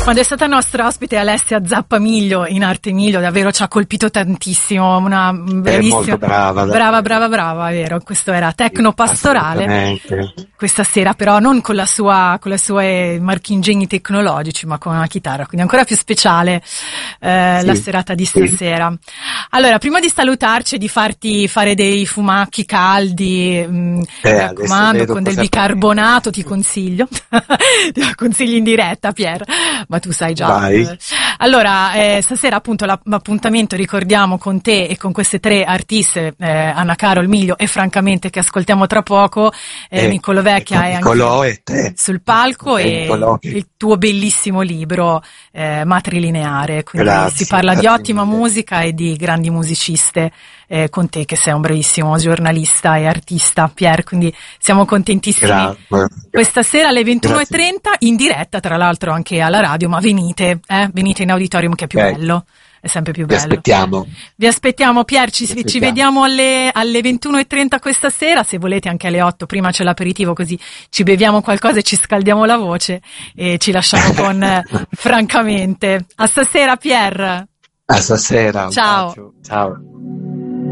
Quando è stata nostra ospite Alessia Zappamiglio in Arte Miglio, davvero ci ha colpito tantissimo, una bravissima, molto brava, brava, è vero. Questo era Tecno Pastorale. Questa sera però non con i suoi marchingegni tecnologici, ma con una chitarra, quindi ancora più speciale la serata di stasera. Allora, prima di salutarci e di farti fare dei fumacchi caldi, mi raccomando, con del bicarbonato ti consiglio, ti consiglio in diretta, Pier, ma tu sai già. Vai. Allora, stasera appunto l'appuntamento, ricordiamo, con te e con queste tre artiste, Anna Carol, Miglio e francamente che ascoltiamo tra poco, Niccolò Vecchia è anche sul palco e il tuo bellissimo libro Matrilineare, quindi si parla di ottima musica e di grandi musiciste, con te che sei un bravissimo giornalista e artista, Pier, quindi siamo contentissimi. Questa sera alle 21:30 in diretta, tra l'altro anche alla radio, ma venite in auditorium che è più bello. È sempre più bello. Vi aspettiamo, Pier, ci vediamo alle 21:30 questa sera, se volete anche alle 8, prima c'è l'aperitivo così ci beviamo qualcosa e ci scaldiamo la voce e ci lasciamo con Francamente. A stasera, Pier. A stasera. Ciao. Ciao.